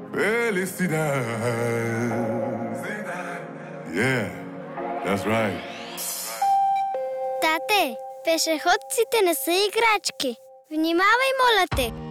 Felicidad. Yeah, that's right. Тате, пешеходците не са играчки. Внимавай, моля те!